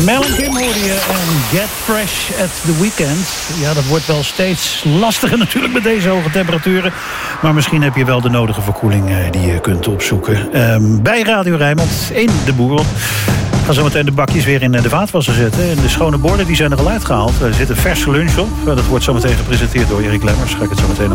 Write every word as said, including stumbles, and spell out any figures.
Mel en Kim hoorde je en Get Fresh at the Weekend. Ja, dat wordt wel steeds lastiger natuurlijk met deze hoge temperaturen. Maar misschien heb je wel de nodige verkoeling eh, die je kunt opzoeken. Um, bij Radio Rijnmond in de Boerel. We gaan zo meteen de bakjes weer in de vaatwasser zetten. En de schone borden die zijn er al uitgehaald. Er zit een verse lunch op. Dat wordt zo meteen gepresenteerd door Erik Lemmers. Ga ik het zo meteen